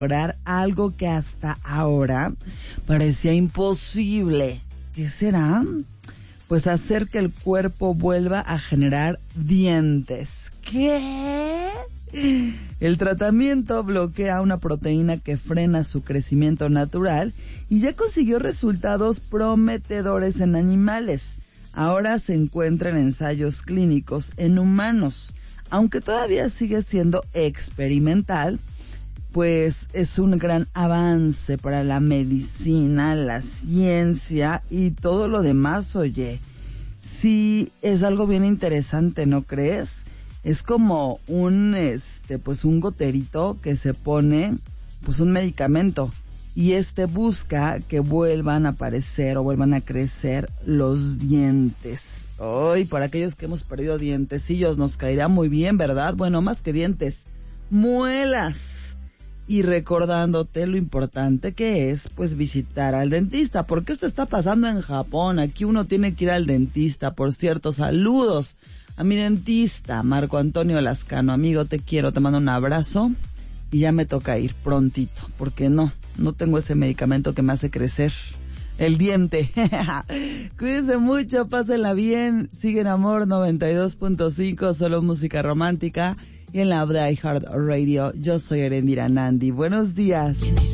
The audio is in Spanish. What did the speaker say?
lograr algo que hasta ahora parecía imposible. ¿Qué será? Pues hacer que el cuerpo vuelva a generar dientes. ¿Qué? El tratamiento bloquea una proteína que frena su crecimiento natural y ya consiguió resultados prometedores en animales. Ahora se encuentra en ensayos clínicos en humanos. Aunque todavía sigue siendo experimental, pues es un gran avance para la medicina, la ciencia y todo lo demás, oye. Sí, es algo bien interesante, ¿no crees? Es como un goterito que se pone, pues un medicamento, y busca que vuelvan a aparecer o vuelvan a crecer los dientes. Ay, para aquellos que hemos perdido dientecillos nos caerá muy bien, ¿verdad? Bueno, más que dientes, muelas. Y recordándote lo importante que es, pues, visitar al dentista, porque esto está pasando en Japón. Aquí uno tiene que ir al dentista. Por cierto, saludos a mi dentista, Marco Antonio Lascano. Amigo, te quiero, te mando un abrazo y ya me toca ir prontito, porque no tengo ese medicamento que me hace crecer el diente. Cuídense mucho, pásenla bien. Siguen Amor 92.5, solo música romántica. Y en la iHeart Radio, yo soy Erendira Nandi. Buenos días.